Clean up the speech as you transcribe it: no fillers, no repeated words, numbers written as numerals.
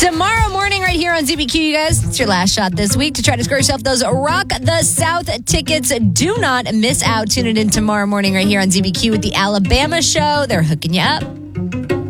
Tomorrow morning right here on ZBQ, you guys. It's your last shot this week to try to score yourself those Rock the South tickets. Do not miss out. Tune it in tomorrow morning right here on ZBQ with the Alabama Show. They're hooking you up.